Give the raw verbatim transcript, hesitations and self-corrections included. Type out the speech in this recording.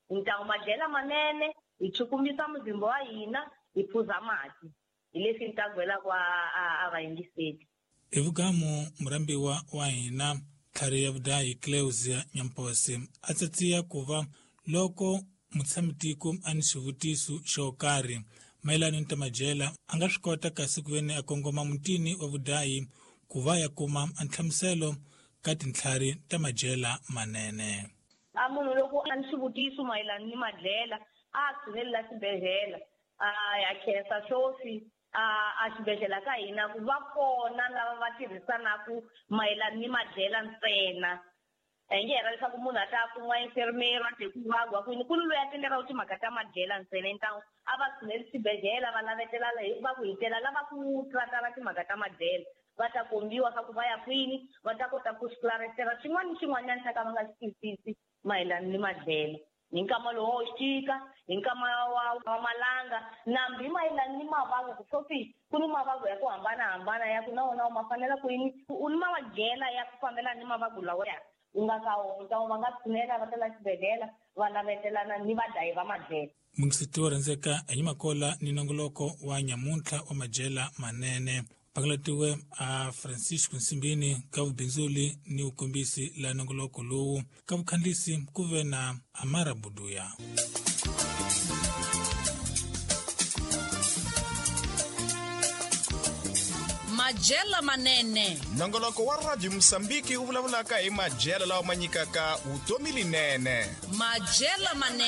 ntangu madyela manene hi chukumisa muzimba wa hina hi phuza mati hi leswi ni ta gwela kwa a vayingiseli. Hi vukamu murambiwa wa hina Tlhari ya Vudayi Cleusia Nyampose a tsatsiya ku va loko mutshamamatiko a ni xivutiso xo karhi mayelana ni ta madyela a nga swi kota kasi ku veni a kongoma mutini wa vudayi ku va ya kuma anhlamuselo ka tintlhari ta madyela manene. A munhu loko a ni xivutiso mayelana ni madyela a tshunelela xibedhlele a ya khensa xofi a xibedhlele ka hina ku va kona lava va tirhisanaka mayelana ni madyela ntsena. Hi nge hera leswaku munhu a ta kuma infirmeri wa tekuvagwa kwini ku loyi a tendera ku timhaka ta madyela ntsena ntangu a va tshuneli xibedhlele va lavetela va ku hitela lava ku tratara timhaka ta madyela va ta kombiwa swa ku va ya kwini va ta kota ku xi clarisela xin'wana ni xin'wanyana xa ka va nga xi twisisi mayelana ni madyela. Hi nkama lowu wo xika hi nkama wa malanga nambi mayelana ni mavabyi ku sofi ku ni mavabyi ya ku hambanahambana ya ku na wona ma fanela ku yini u ni madyela ya ku fambelana ni mavabyi lawa ya u nga ka wona va nga tshunela va tela xibedhlele va lavetelana ni vadayi va madyela. Mungisiti wo rhandzeka Anyimakola ni nongoloko wa nyamuntlha wa madyela manene pakalatiwe a Francisco Nsimbini ka vubindzuli ni vukombisi la nongoloko lowu ka vukhandlisi ku ve na Amara Buduya. Madyela manene, nongoloko wa Radio Msambiki wu vulavulaka hi madyela lawa ma nyikaka vutomi linene. Madyela manene.